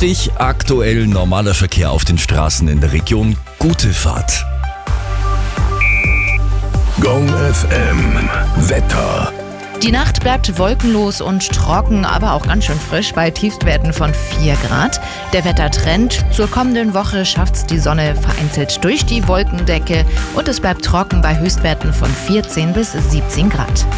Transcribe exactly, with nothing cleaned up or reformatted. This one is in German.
dich aktuell normaler Verkehr auf den Straßen in der Region. Gute Fahrt. Gong F M Wetter. Die Nacht bleibt wolkenlos und trocken, aber auch ganz schön frisch bei Tiefstwerten von vier Grad. Der Wettertrend: zur kommenden Woche schafft's die Sonne vereinzelt durch die Wolkendecke und es bleibt trocken bei Höchstwerten von vierzehn bis siebzehn Grad.